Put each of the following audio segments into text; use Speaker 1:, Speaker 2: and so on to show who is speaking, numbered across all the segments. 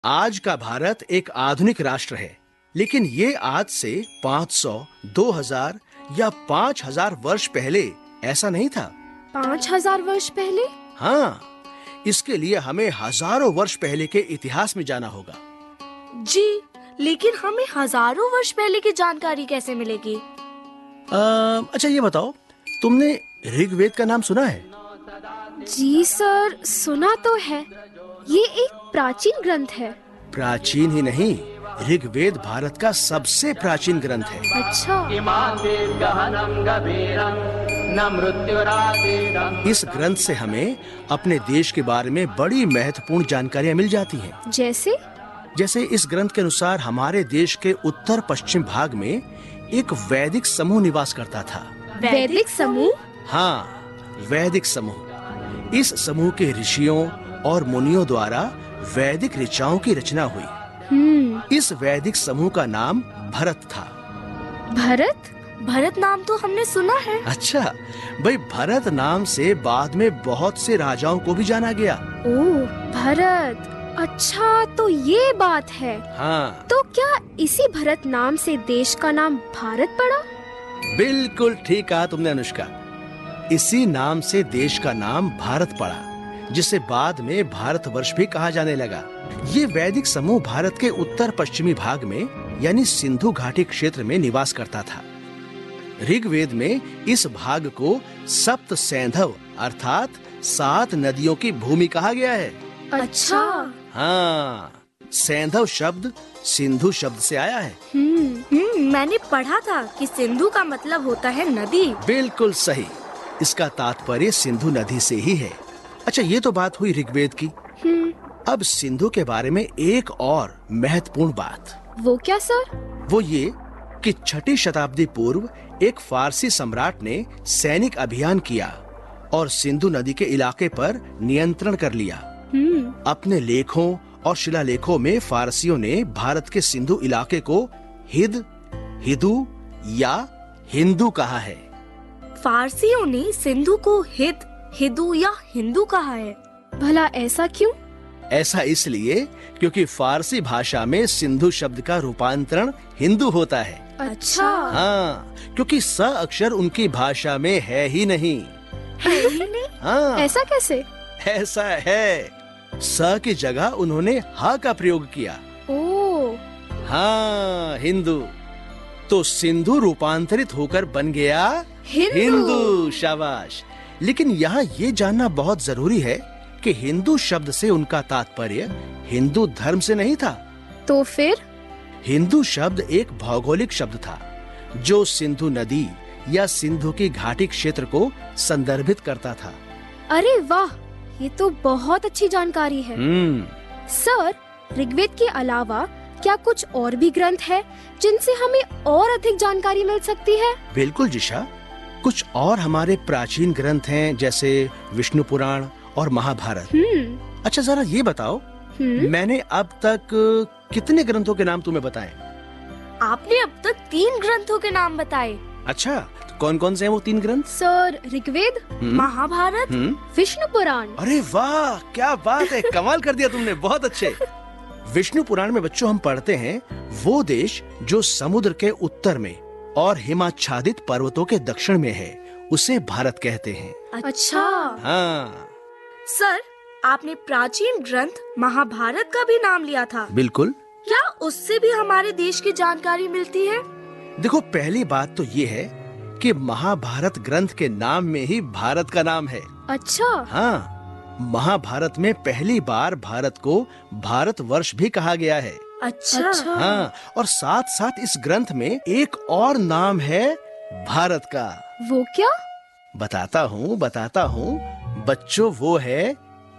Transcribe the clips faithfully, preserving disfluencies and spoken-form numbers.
Speaker 1: आज का भारत एक आधुनिक राष्ट्र है, लेकिन ये आज से पाँच सौ, दो हज़ार या पाँच हज़ार वर्ष पहले ऐसा नहीं था।
Speaker 2: पाँच हज़ार वर्ष पहले?
Speaker 1: हाँ, इसके लिए हमें हजारों वर्ष पहले के इतिहास में जाना होगा।
Speaker 2: जी, लेकिन हमें हजारों वर्ष पहले की जानकारी कैसे मिलेगी?
Speaker 1: आ, अच्छा ये बताओ, तुमने ऋग्वेद का नाम सुना है?
Speaker 2: जी सर, सुना तो है। ये एक प्राचीन ग्रंथ है।
Speaker 1: प्राचीन ही नहीं, ऋग्वेद भारत का सबसे प्राचीन ग्रंथ है।
Speaker 2: अच्छा।
Speaker 1: इस ग्रंथ से हमें अपने देश के बारे में बड़ी महत्वपूर्ण जानकारियाँ मिल जाती हैं।
Speaker 2: जैसे?
Speaker 1: जैसे इस ग्रंथ के अनुसार हमारे देश के उत्तर पश्चिम भाग में एक वैदिक समूह निवास करता था।
Speaker 2: वैदिक समूह?
Speaker 1: हाँ, वैदिक समूह। इस समूह के ऋषियों और मुनियों द्वारा वैदिक ऋचाओं की रचना हुई।
Speaker 2: हम्म।
Speaker 1: इस वैदिक समूह का नाम भरत था।
Speaker 2: भरत? भरत नाम तो हमने सुना है।
Speaker 1: अच्छा, भाई भरत नाम से बाद में बहुत से राजाओं को भी जाना गया।
Speaker 2: ओह, भरत। अच्छा, तो ये बात है।
Speaker 1: हाँ।
Speaker 2: तो क्या इसी भरत नाम से देश का नाम भारत पड़ा?
Speaker 1: बिल्कुल ठीक कहा तुमने अनुष्का। इसी नाम से देश का नाम भारत पड़ा, जिसे बाद में भारतवर्ष भी कहा जाने लगा। ये वैदिक समूह भारत के उत्तर पश्चिमी भाग में यानी सिंधु घाटी क्षेत्र में निवास करता था। ऋग्वेद में इस भाग को सप्त सैंधव अर्थात सात नदियों की भूमि कहा गया है।
Speaker 2: अच्छा।
Speaker 1: हाँ, सैंधव शब्द सिंधु शब्द से आया है।
Speaker 2: हम्म, हम्म, मैंने पढ़ा था कि सिंधु का मतलब होता है नदी।
Speaker 1: बिल्कुल सही, इसका तात्पर्य सिंधु नदी से ही है। अच्छा, ये तो बात हुई ऋग्वेद की। अब सिंधु के बारे में एक और महत्वपूर्ण बात।
Speaker 2: वो क्या सर?
Speaker 1: वो ये कि छठी शताब्दी पूर्व एक फारसी सम्राट ने सैनिक अभियान किया और सिंधु नदी के इलाके पर नियंत्रण कर लिया। अपने लेखों और शिलालेखों में फारसियों ने भारत के सिंधु इलाके को हिद, हिदू या हिंदू कहा है।
Speaker 2: फारसियों ने सिंधु को हिद, हिदू या हिंदू कहा है। भला ऐसा क्यों?
Speaker 1: ऐसा इसलिए क्योंकि फारसी भाषा में सिंधु शब्द का रूपांतरण हिंदू होता है।
Speaker 2: अच्छा।
Speaker 1: हाँ, क्योंकि स अक्षर उनकी भाषा में है ही नहीं।
Speaker 2: है ही नहीं?
Speaker 1: हाँ।
Speaker 2: ऐसा कैसे?
Speaker 1: ऐसा है, स की जगह उन्होंने हा का प्रयोग किया।
Speaker 2: ओ।
Speaker 1: हाँ, हिंदू। तो सिंधु रूपांतरित होकर बन गया
Speaker 2: हिंदू।
Speaker 1: हिंदू। शाबाश। लेकिन यहाँ ये जानना बहुत जरूरी है कि हिंदू शब्द से उनका तात्पर्य हिंदू धर्म से नहीं था।
Speaker 2: तो फिर?
Speaker 1: हिंदू शब्द एक भौगोलिक शब्द था जो सिंधु नदी या सिंधु की घाटी क्षेत्र को संदर्भित करता था।
Speaker 2: अरे वाह, ये तो बहुत अच्छी जानकारी है।
Speaker 1: हम्म।
Speaker 2: सर, ऋग्वेद के अलावा क्या कुछ और भी ग्रंथ है जिनसे हमें और अधिक जानकारी मिल सकती है?
Speaker 1: बिल्कुल जिशा, कुछ और हमारे प्राचीन ग्रंथ हैं जैसे विष्णु पुराण और महाभारत। अच्छा, जरा ये बताओ, मैंने अब तक कितने ग्रंथों के नाम तुम्हें बताए?
Speaker 2: आपने अब तक तीन ग्रंथों के नाम बताए।
Speaker 1: अच्छा, तो कौन कौन से हैं वो तीन ग्रंथ?
Speaker 2: सर, ऋग्वेद, महाभारत, विष्णु पुराण।
Speaker 1: अरे वाह, क्या बात है, कमाल कर दिया तुमने, बहुत अच्छे। विष्णु पुराण में बच्चों हम पढ़ते हैं वो देश जो समुद्र के उत्तर में और हिमाच्छादित पर्वतों के दक्षिण में है, उसे भारत कहते हैं।
Speaker 2: अच्छा।
Speaker 1: हाँ।
Speaker 2: सर, आपने प्राचीन ग्रंथ महाभारत का भी नाम लिया था।
Speaker 1: बिल्कुल।
Speaker 2: क्या उससे भी हमारे देश की जानकारी मिलती है?
Speaker 1: देखो, पहली बात तो ये है कि महाभारत ग्रंथ के नाम में ही भारत का नाम है।
Speaker 2: अच्छा।
Speaker 1: हाँ, महाभारत में पहली बार भारत को भारतवर्ष भी कहा गया है।
Speaker 2: अच्छा, अच्छा।
Speaker 1: हाँ, और साथ साथ इस ग्रंथ में एक और नाम है भारत का।
Speaker 2: वो क्या?
Speaker 1: बताता हूँ बताता हूँ बच्चों, वो है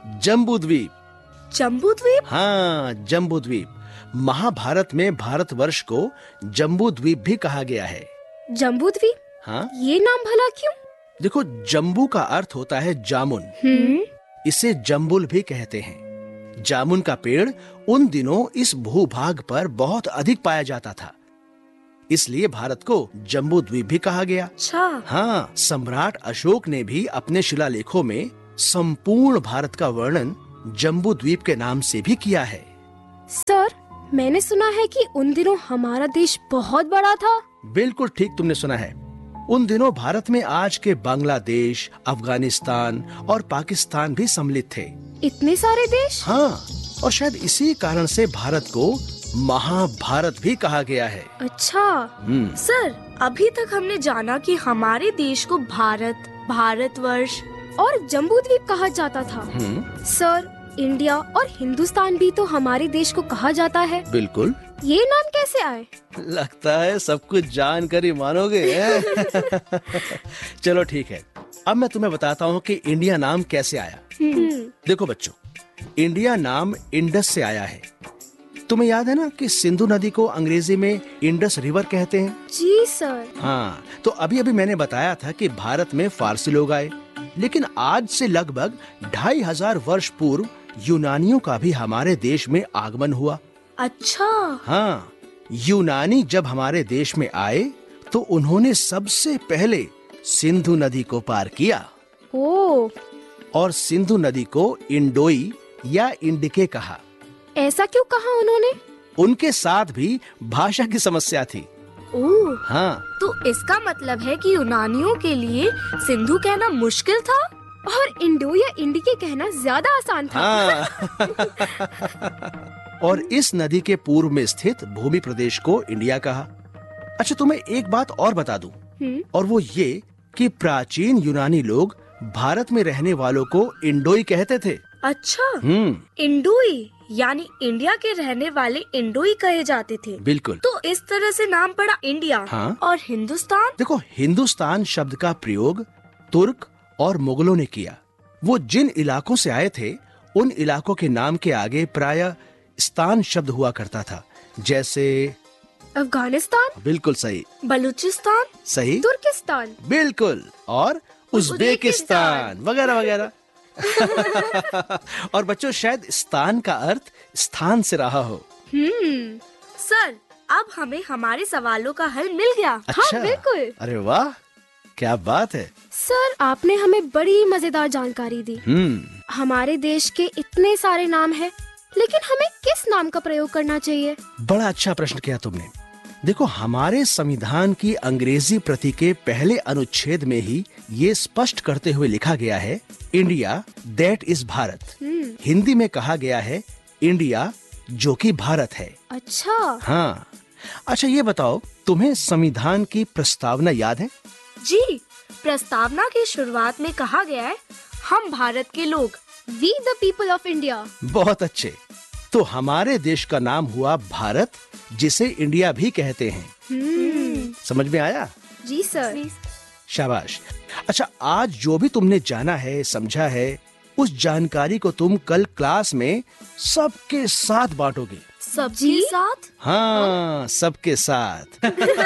Speaker 1: जम्बूद्वीप।
Speaker 2: जम्बूद्वीप?
Speaker 1: हाँ, जम्बूद्वीप। महाभारत में भारतवर्ष को जम्बूद्वीप भी कहा गया है।
Speaker 2: जम्बूद्वीप?
Speaker 1: हाँ।
Speaker 2: ये नाम भला क्यों?
Speaker 1: देखो, जम्बू का अर्थ होता है जामुन।
Speaker 2: हम्म।
Speaker 1: इसे जम्बुल भी कहते हैं। जामुन का पेड़ उन दिनों इस भूभाग पर बहुत अधिक पाया जाता था, इसलिए भारत को जम्बूद्वीप भी कहा गया।
Speaker 2: अच्छा।
Speaker 1: हाँ, सम्राट अशोक ने भी अपने शिलालेखों में संपूर्ण भारत का वर्णन जम्बूद्वीप के नाम से भी किया है।
Speaker 2: सर, मैंने सुना है कि उन दिनों हमारा देश बहुत बड़ा था।
Speaker 1: बिल्कुल ठीक तुमने सुना है। उन दिनों भारत में आज के बांग्लादेश, अफगानिस्तान और पाकिस्तान भी सम्मिलित थे।
Speaker 2: इतने सारे देश?
Speaker 1: हाँ, और शायद इसी कारण से भारत को महाभारत भी कहा गया है।
Speaker 2: अच्छा।
Speaker 3: सर, अभी तक हमने जाना कि हमारे देश को भारत, भारतवर्ष
Speaker 2: और जम्बूद्वीप कहा जाता था। सर, इंडिया और हिंदुस्तान भी तो हमारे देश को कहा जाता है।
Speaker 1: बिल्कुल।
Speaker 2: ये नाम कैसे आए?
Speaker 1: लगता है सब कुछ जानकर ही मानोगे। चलो ठीक है, अब मैं तुम्हें बताता हूँ कि इंडिया नाम कैसे आया। देखो बच्चों, इंडिया नाम इंडस से आया है। तुम्हें याद है ना कि सिंधु नदी को अंग्रेजी में इंडस रिवर कहते हैं।
Speaker 2: जी सर।
Speaker 1: हाँ, तो अभी अभी मैंने बताया था कि भारत में फारसी लोग आए, लेकिन आज से लगभग ढाई हजार वर्ष पूर्व यूनानियों का भी हमारे देश में आगमन हुआ।
Speaker 3: अच्छा।
Speaker 1: हाँ, यूनानी जब हमारे देश में आए तो उन्होंने सबसे पहले सिंधु नदी को पार किया।
Speaker 2: ओ।
Speaker 1: और सिंधु नदी को इंडोई या इंडिके कहा।
Speaker 2: ऐसा क्यों कहा उन्होंने?
Speaker 1: उनके साथ भी भाषा की समस्या थी।
Speaker 3: ओह।
Speaker 1: हाँ,
Speaker 3: तो इसका मतलब है कि यूनानियों के लिए सिंधु कहना मुश्किल था
Speaker 2: और इंडो या इंडिके कहना ज्यादा आसान था।
Speaker 1: हाँ। और इस नदी के पूर्व में स्थित भूमि प्रदेश को इंडिया कहा। अच्छा, तुम्हें एक बात और बता दूं, और वो ये कि प्राचीन यूनानी लोग भारत में रहने वालों को इंडोई कहते थे।
Speaker 3: अच्छा।
Speaker 1: हम्म
Speaker 3: इंडोई यानी इंडिया के रहने वाले इंडोई कहे जाते थे।
Speaker 1: बिल्कुल।
Speaker 3: तो इस तरह से नाम पड़ा इंडिया।
Speaker 1: हाँ?
Speaker 3: और हिंदुस्तान?
Speaker 1: देखो, हिंदुस्तान शब्द का प्रयोग तुर्क और मुगलों ने किया। वो जिन इलाकों से आए थे उन इलाकों के नाम के आगे प्रायः स्थान शब्द हुआ करता था, जैसे
Speaker 2: अफगानिस्तान।
Speaker 1: बिल्कुल सही।
Speaker 3: बलूचिस्तान।
Speaker 1: सही।
Speaker 2: तुर्किस्तान।
Speaker 1: बिल्कुल। और उज्बेकिस्तान वगैरह वगैरह। और बच्चों, शायद स्थान का अर्थ स्थान से रहा हो।
Speaker 3: हम्म सर, अब हमें हमारे सवालों का हल मिल गया।
Speaker 1: अच्छा।
Speaker 2: हाँ, बिल्कुल।
Speaker 1: अरे वाह, क्या बात है।
Speaker 2: सर, आपने हमें बड़ी मजेदार जानकारी दी।
Speaker 1: हम्म
Speaker 2: हमारे देश के इतने सारे नाम हैं, लेकिन हमें किस नाम का प्रयोग करना चाहिए?
Speaker 1: बड़ा अच्छा प्रश्न किया तुमने। देखो, हमारे संविधान की अंग्रेजी प्रति के पहले अनुच्छेद में ही ये स्पष्ट करते हुए लिखा गया है, India that is Bharat. Hindi में कहा गया है इंडिया जो कि भारत है।
Speaker 2: अच्छा।
Speaker 1: हाँ। अच्छा, ये बताओ, तुम्हें संविधान की प्रस्तावना याद है?
Speaker 3: जी, प्रस्तावना की शुरुआत में कहा गया है, हम भारत के लोग,
Speaker 2: we the people of India.
Speaker 1: बहुत अच्छे। तो हमारे देश का नाम हुआ भारत, जिसे इंडिया भी कहते हैं। समझ में आया?
Speaker 2: जी सर।
Speaker 1: शाबाश। अच्छा, आज जो भी तुमने जाना है, समझा है, उस जानकारी को तुम कल क्लास में सबके साथ बांटोगे।
Speaker 3: सबके साथ?
Speaker 1: हाँ, सबके साथ।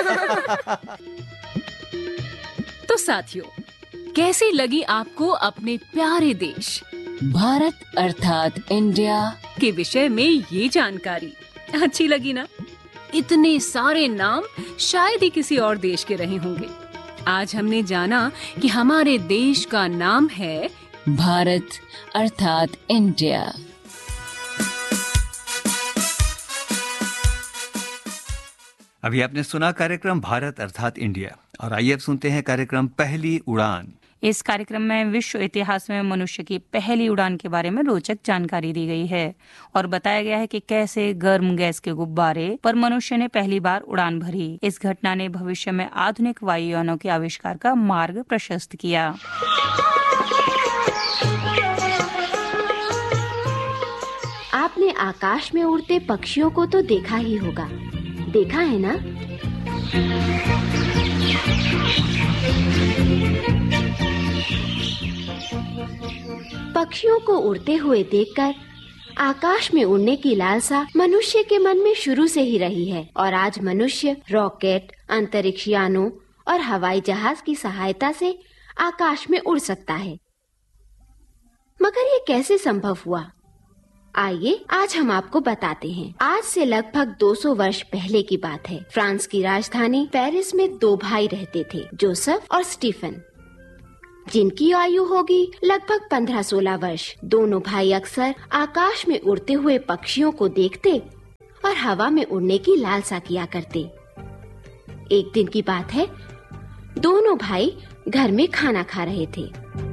Speaker 4: तो साथियों, कैसी लगी आपको अपने प्यारे देश भारत अर्थात इंडिया के विषय में ये जानकारी? अच्छी लगी ना? इतने सारे नाम शायद ही किसी और देश के रहे होंगे। आज हमने जाना कि हमारे देश का नाम है भारत अर्थात इंडिया।
Speaker 5: अभी आपने सुना कार्यक्रम भारत अर्थात इंडिया, और आइए अब सुनते हैं कार्यक्रम पहली उड़ान।
Speaker 6: इस कार्यक्रम में विश्व इतिहास में मनुष्य की पहली उड़ान के बारे में रोचक जानकारी दी गई है और बताया गया है कि कैसे गर्म गैस के गुब्बारे पर मनुष्य ने पहली बार उड़ान भरी। इस घटना ने भविष्य में आधुनिक वायुयानों के आविष्कार का मार्ग प्रशस्त किया।
Speaker 7: आपने आकाश में उड़ते पक्षियों को तो देखा ही होगा, देखा है ना? पक्षियों को उड़ते हुए देखकर आकाश में उड़ने की लालसा मनुष्य के मन में शुरू से ही रही है और आज मनुष्य रॉकेट, अंतरिक्ष यानों और हवाई जहाज की सहायता से आकाश में उड़ सकता है। मगर ये कैसे संभव हुआ? आइए आज हम आपको बताते हैं। आज से लगभग दो सौ वर्ष पहले की बात है। फ्रांस की राजधानी पेरिस में दो भाई रहते थे, जोसेफ और स्टीफन, जिनकी आयु होगी लगभग पंद्रह सोलह वर्ष। दोनों भाई अक्सर आकाश में उड़ते हुए पक्षियों को देखते हवा में उड़ने की लालसा किया करते। एक दिन की बात है, दोनों भाई घर में खाना खा रहे थे।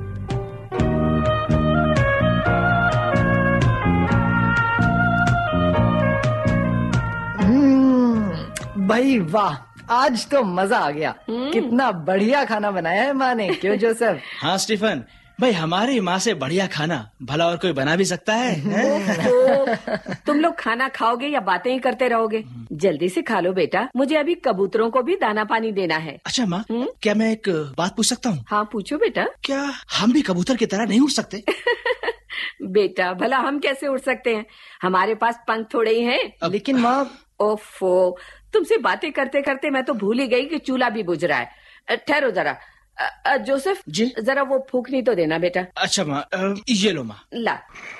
Speaker 8: भाई वाह, आज तो मजा आ गया। कितना बढ़िया खाना बनाया है माँ ने, क्यों जोसेफ?
Speaker 1: हाँ स्टीफन भाई, हमारी माँ से बढ़िया खाना भला और कोई बना भी सकता है?
Speaker 9: तो तुम लोग खाना खाओगे या बातें ही करते रहोगे? जल्दी से खा लो बेटा, मुझे अभी कबूतरों को भी दाना पानी देना है।
Speaker 1: अच्छा माँ, क्या मैं एक बात पूछ सकता हूँ?
Speaker 9: हाँ पूछो बेटा।
Speaker 1: क्या हम भी कबूतर की तरह नहीं उड़ सकते?
Speaker 9: बेटा भला हम कैसे उड़ सकते हैं, हमारे पास पंख थोड़े ही हैं।
Speaker 8: लेकिन माँ,
Speaker 9: ओफो, तुमसे बातें करते करते मैं तो भूल ही गई कि चूल्हा भी बुझ रहा है। ठहरो जरा। अ, अ, जोसेफ
Speaker 1: जी,
Speaker 9: जरा वो फूकनी तो देना बेटा।
Speaker 1: अच्छा माँ, ये लो माँ।
Speaker 9: ला।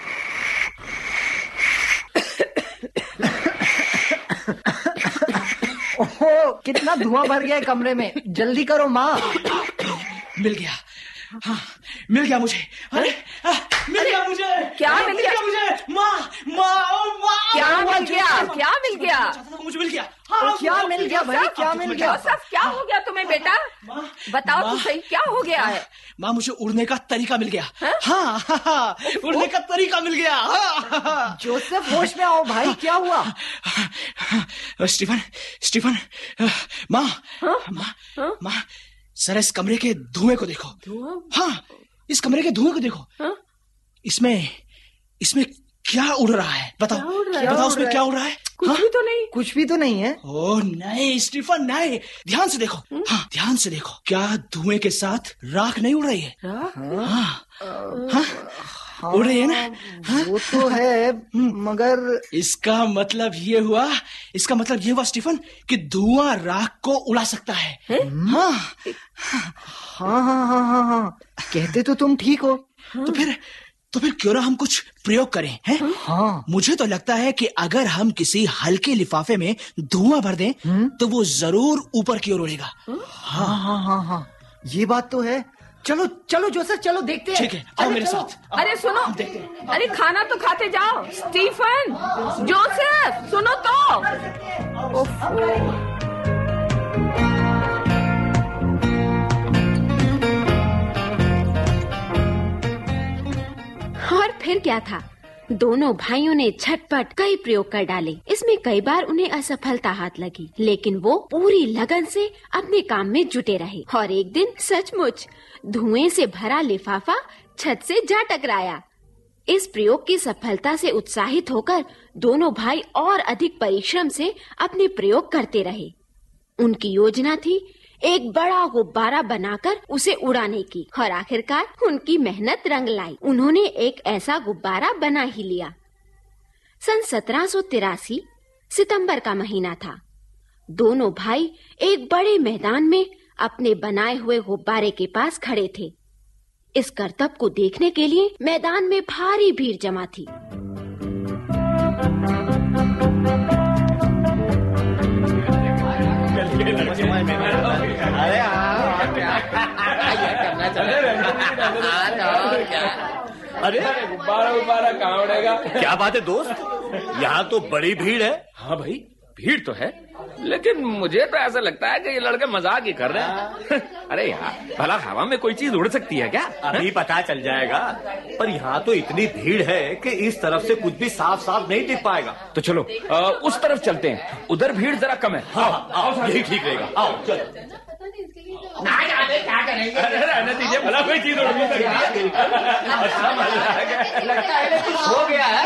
Speaker 8: ओहो, कितना धुआं भर गया है कमरे में, जल्दी करो माँ।
Speaker 1: मिल गया, हाँ मिल गया मुझे। अरे आ, मिल गया मुझे।
Speaker 9: क्या
Speaker 1: आ,
Speaker 9: मिल गया
Speaker 1: मुझे? माँ माँ ओ माँ,
Speaker 9: क्या मिल गया? क्या मिल गया?
Speaker 1: मुझे मिल गया।
Speaker 8: हाँ, क्या मिल गया भाई, क्या मिल गया?
Speaker 9: जोसेफ क्या हो गया तुम्हें बेटा? बताओ तो सही, क्या हो गया है?
Speaker 1: माँ मुझे उड़ने का तरीका मिल गया। हाँ, हाँ, हाँ, उड़ने का तरीका मिल गया। हाँ, हाँ।
Speaker 8: जोसेफ होश में आओ भाई, क्या हुआ?
Speaker 1: स्टीफन स्टीफन माँ माँ माँ, सर इस कमरे के धुएं को देखो।
Speaker 9: धुआं?
Speaker 1: हाँ, इस कमरे के धुएं को देखो।
Speaker 9: हाँ?
Speaker 1: इसमें इसमें क्या उड़ रहा है? बताओ,
Speaker 9: क्या उड़ रहा है?
Speaker 1: बताओ उसमें क्या उड़ रहा है?
Speaker 9: कुछ
Speaker 1: हाँ?
Speaker 9: भी तो नहीं।
Speaker 8: कुछ भी तो नहीं है।
Speaker 1: ओ नहीं स्टीफन नहीं, ध्यान से देखो। हाँ, ध्यान से देखो। क्या धुएं के साथ राख नहीं उड़ रही है?
Speaker 9: हाँ?
Speaker 1: हाँ, हाँ, उड़ रही है ना? हाँ?
Speaker 8: वो तो है, मगर
Speaker 1: इसका मतलब ये हुआ, इसका मतलब ये हुआ स्टीफन कि धुआं राख को उड़ा सकता है। हाँ,
Speaker 8: हाँ हाँ हाँ हाँ हाँ, कहते तो तुम ठीक हो।
Speaker 1: तो फिर तो फिर क्यों ना हम कुछ प्रयोग करें, हैं?
Speaker 8: हाँ,
Speaker 1: मुझे तो लगता है कि अगर हम किसी हल्के लिफाफे में धुआं भर दें तो वो जरूर ऊपर की ओर उड़ेगा।
Speaker 8: हाँ हाँ हाँ हाँ, ये बात तो है। चलो चलो जोसेफ, चलो देखते हैं।
Speaker 1: ठीक है, आओ मेरे
Speaker 8: चलो।
Speaker 1: साथ।
Speaker 9: अरे सुनो, अरे खाना तो खाते जाओ। स्टीफन, जोसेफ, सुनो तो। ओफो।
Speaker 7: और फिर क्या था, दोनों भाइयों ने झटपट कई प्रयोग कर डाले। इसमें कई बार उन्हें असफलता हाथ लगी, लेकिन वो पूरी लगन से अपने काम में जुटे रहे। और एक दिन सचमुच धुएं से भरा लिफाफा छत से जा टकराया। इस प्रयोग की सफलता से उत्साहित होकर दोनों भाई और अधिक परिश्रम से अपने प्रयोग करते रहे। उनकी योजना थी एक बड़ा गुब्बारा बनाकर उसे उड़ाने की, और आखिरकार उनकी मेहनत रंग लाई। उन्होंने एक ऐसा गुब्बारा बना ही लिया। सन सत्रह सौ तिरासी सितंबर का महीना था। दोनों भाई एक बड़े मैदान में अपने बनाए हुए गुब्बारे के पास खड़े थे। इस करतब को देखने के लिए मैदान में भारी भीड़ जमा थी।
Speaker 10: अरे अरे गुब्बारा गुब्बारा कहाँ उड़ेगा? क्या बात है दोस्त, यहाँ तो बड़ी भीड़ है।
Speaker 11: हाँ भाई, भीड़ तो है, लेकिन मुझे तो ऐसा लगता है कि ये लड़के मजाक ही कर रहे हैं। अरे यार, भला हवा में कोई चीज उड़ सकती है क्या?
Speaker 10: अभी पता चल जाएगा, पर यहाँ तो इतनी भीड़ है कि इस तरफ से कुछ भी साफ साफ नहीं दिख पाएगा।
Speaker 11: तो चलो आ, उस तरफ चलते हैं, उधर भीड़ जरा कम है।
Speaker 10: हाँ, आओ, आओ, यही ठीक रहेगा। आओ चलो।
Speaker 11: क्या करेंगे? रहने दीजिए, भला कोई चीज उड़ नहीं सकती। अच्छा लगता है कुछ हो गया है।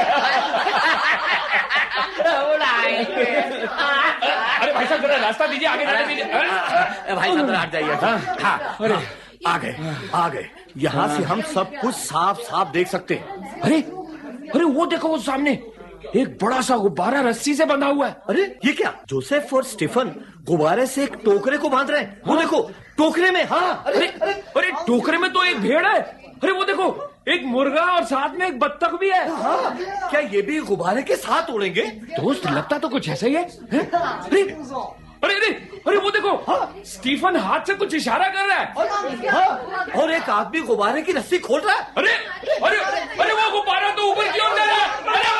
Speaker 11: अरे भाई साहब जरा रास्ता दीजिए, आगे जाने दीजिए।
Speaker 10: भाई साहब हट जाइए। हाँ, अरे आ गए आ गए, यहाँ से हम सब कुछ साफ साफ देख सकते हैं।
Speaker 11: अरे अरे वो देखो, वो सामने एक बड़ा सा गुब्बारा रस्सी से बंधा हुआ है।
Speaker 10: अरे ये क्या? जोसेफ और स्टीफन गुब्बारे से एक टोकरे को बांध रहे हैं। वो देखो, टोकरे में। हाँ,
Speaker 11: अरे अरे अरे टोकरे में तो एक भेड़ है। अरे वो देखो, एक मुर्गा और साथ में एक बत्तख भी है।
Speaker 10: हाँ, क्या ये भी गुब्बारे के साथ उड़ेंगे?
Speaker 11: दोस्त लगता तो कुछ ऐसा ही है। अरे अरे अरे अरे वो देखो, हाँ? स्टीफन हाथ से कुछ इशारा कर रहा है।
Speaker 10: हाँ, और एक आदमी गुब्बारे की रस्सी खोल रहा है।
Speaker 11: अरे अरे अरे वो गुब्बारा तो ऊपर की ओर जा रहा है।